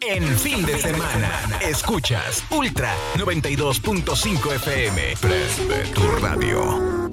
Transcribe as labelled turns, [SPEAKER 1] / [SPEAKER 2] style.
[SPEAKER 1] En fin de semana, escuchas Ultra 92.5 FM. Prende tu radio.